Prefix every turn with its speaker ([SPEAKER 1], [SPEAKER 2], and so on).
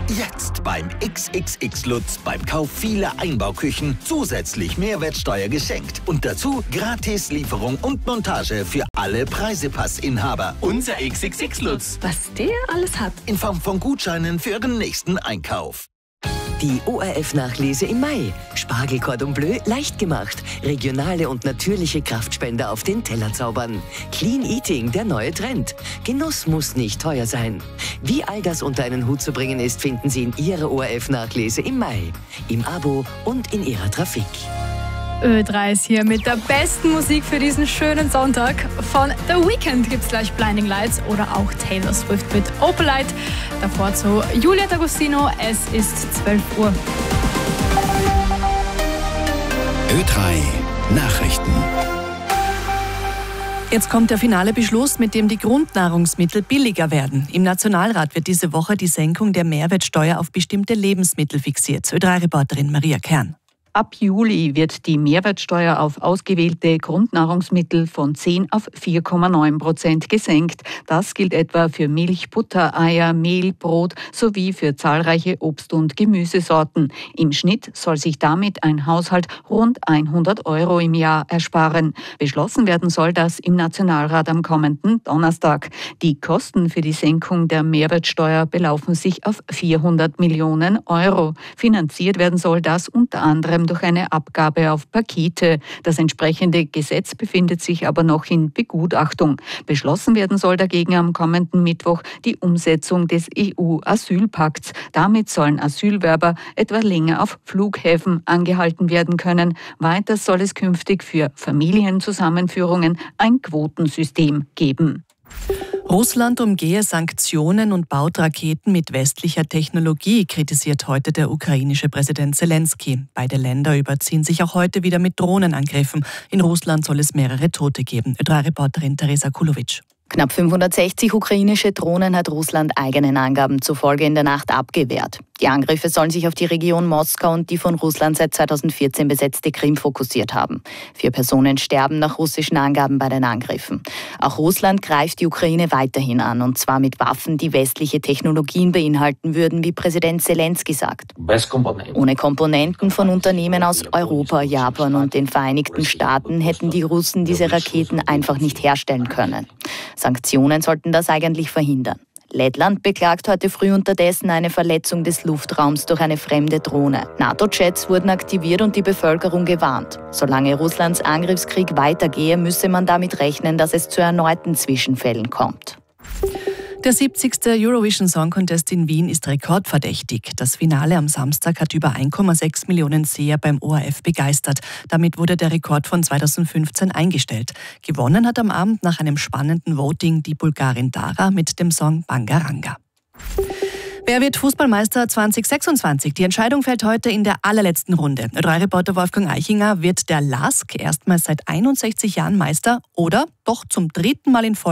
[SPEAKER 1] Jetzt beim XXX Lutz beim Kauf vieler Einbauküchen zusätzlich Mehrwertsteuer geschenkt. Und dazu gratis Lieferung und Montage für alle Preisepassinhaber.
[SPEAKER 2] Unser XXX Lutz.
[SPEAKER 3] Was der alles hat.
[SPEAKER 1] In Form von Gutscheinen für Ihren nächsten Einkauf.
[SPEAKER 4] Die ORF-Nachlese im Mai. Spargel Cordon Bleu leicht gemacht. Regionale und natürliche Kraftspender auf den Teller zaubern. Clean Eating, der neue Trend. Genuss muss nicht teuer sein. Wie all das unter einen Hut zu bringen ist, finden Sie in Ihrer ORF-Nachlese im Mai. Im Abo und in Ihrer Trafik.
[SPEAKER 3] Ö3 ist hier mit der besten Musik für diesen schönen Sonntag. Von The Weeknd gibt's gleich Blinding Lights oder auch Taylor Swift mit Opalite. Davor zu Julia D'Agostino. Es ist 12 Uhr.
[SPEAKER 2] Ö3 Nachrichten.
[SPEAKER 5] Jetzt kommt der finale Beschluss, mit dem die Grundnahrungsmittel billiger werden. Im Nationalrat wird diese Woche die Senkung der Mehrwertsteuer auf bestimmte Lebensmittel fixiert. Ö3-Reporterin Maria Kern.
[SPEAKER 6] Ab Juli wird die Mehrwertsteuer auf ausgewählte Grundnahrungsmittel von 10 auf 4,9% gesenkt. Das gilt etwa für Milch, Butter, Eier, Mehl, Brot sowie für zahlreiche Obst- und Gemüsesorten. Im Schnitt soll sich damit ein Haushalt rund 100 € im Jahr ersparen. Beschlossen werden soll das im Nationalrat am kommenden Donnerstag. Die Kosten für die Senkung der Mehrwertsteuer belaufen sich auf 400 Millionen €. Finanziert werden soll das unter anderem durch eine Abgabe auf Pakete. Das entsprechende Gesetz befindet sich aber noch in Begutachtung. Beschlossen werden soll dagegen am kommenden Mittwoch die Umsetzung des EU-Asylpakts. Damit sollen Asylwerber etwa länger auf Flughäfen angehalten werden können. Weiter soll es künftig für Familienzusammenführungen ein Quotensystem geben.
[SPEAKER 5] Russland umgehe Sanktionen und baut Raketen mit westlicher Technologie, kritisiert heute der ukrainische Präsident Zelensky. Beide Länder überziehen sich auch heute wieder mit Drohnenangriffen. In Russland soll es mehrere Tote geben. Ö3-Reporterin Teresa Kulovic.
[SPEAKER 7] Knapp 560 ukrainische Drohnen hat Russland eigenen Angaben zufolge in der Nacht abgewehrt. Die Angriffe sollen sich auf die Region Moskau und die von Russland seit 2014 besetzte Krim fokussiert haben. 4 Personen sterben nach russischen Angaben bei den Angriffen. Auch Russland greift die Ukraine weiterhin an, und zwar mit Waffen, die westliche Technologien beinhalten würden, wie Präsident Zelensky sagt. Ohne Komponenten von Unternehmen aus Europa, Japan und den Vereinigten Staaten hätten die Russen diese Raketen einfach nicht herstellen können. Sanktionen sollten das eigentlich verhindern. Lettland beklagt heute früh unterdessen eine Verletzung des Luftraums durch eine fremde Drohne. NATO-Jets wurden aktiviert und die Bevölkerung gewarnt. Solange Russlands Angriffskrieg weitergehe, müsse man damit rechnen, dass es zu erneuten Zwischenfällen kommt.
[SPEAKER 5] Der 70. Eurovision Song Contest in Wien ist rekordverdächtig. Das Finale am Samstag hat über 1,6 Millionen Seher beim ORF begeistert. Damit wurde der Rekord von 2015 eingestellt. Gewonnen hat am Abend nach einem spannenden Voting die Bulgarin Dara mit dem Song Bangaranga. Wer wird Fußballmeister 2026? Die Entscheidung fällt heute in der allerletzten Runde. Ö3-Reporter Wolfgang Eichinger: Wird der LASK erstmals seit 61 Jahren Meister oder doch zum 3. Mal in Folge